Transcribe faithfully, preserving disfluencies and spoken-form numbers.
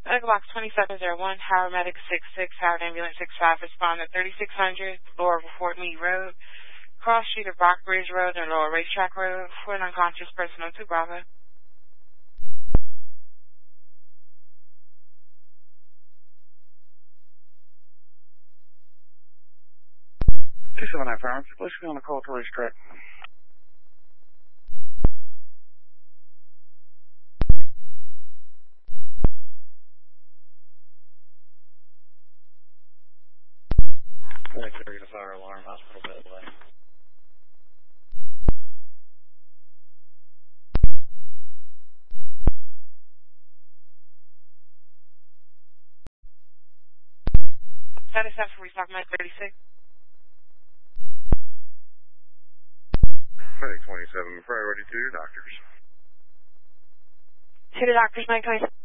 Medical Box twenty-seven oh one, Howard Medic six six, Howard Ambulance six five, respond to thirty-six hundred, Lower Fort Meade Road, cross street of Rockbridge Road and Lower Racetrack Road, for an unconscious person on two Bravo. two seven nine Farms, please be on the call to racetrack. Trigger to fire alarm, hospital bed away. Status after restock Med thirty-six. Medic twenty-seven, priority to your doctors. To the doctors, Med twenty-seven.